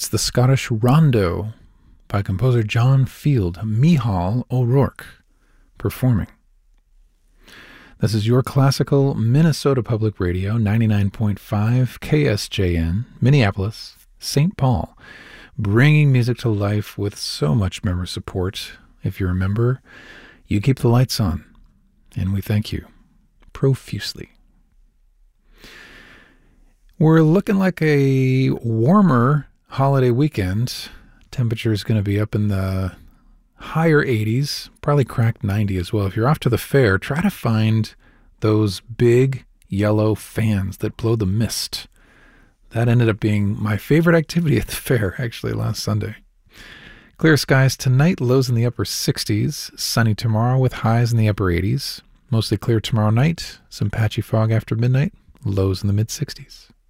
It's the Scottish Rondo by composer John Field, Micheál O'Rourke, performing. This is your classical Minnesota Public Radio, 99.5 KSJN, Minneapolis, St. Paul, bringing music to life with so much member support. If you're a member, you keep the lights on, and we thank you profusely. We're looking like a warmer holiday weekend. Temperature is going to be up in the higher 80s, probably cracked 90 as well. If you're off to the fair, try to find those big yellow fans that blow the mist. That ended up being my favorite activity at the fair, actually, last Sunday. Clear skies tonight, lows in the upper 60s. Sunny tomorrow with highs in the upper 80s. Mostly clear tomorrow night. Some patchy fog after midnight. Lows in the mid 60s.